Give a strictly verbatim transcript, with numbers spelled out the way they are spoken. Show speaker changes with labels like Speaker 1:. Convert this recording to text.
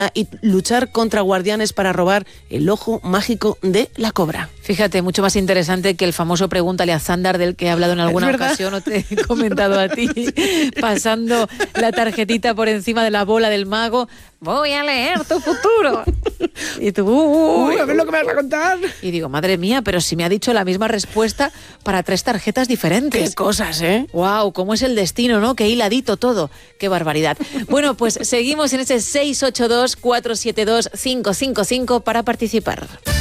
Speaker 1: y luchar contra guardianes para robar el ojo mágico de la cobra.
Speaker 2: Fíjate, mucho más interesante que el famoso Pregúntale a Zandar del que he hablado en alguna ocasión o te he comentado a ti, pasando la tarjetita por encima de la bola del mago. Voy a leer tu futuro. Y tú, uy,
Speaker 1: uy, a ver lo que me vas a contar.
Speaker 2: Y digo, madre mía, pero si me ha dicho la misma respuesta para tres tarjetas diferentes.
Speaker 1: Qué cosas, ¿eh?
Speaker 2: Wow, cómo es el destino, ¿no? Qué hiladito todo. Qué barbaridad. Bueno, pues seguimos en ese seis ocho dos, cuatro siete dos, cinco cinco cinco para participar.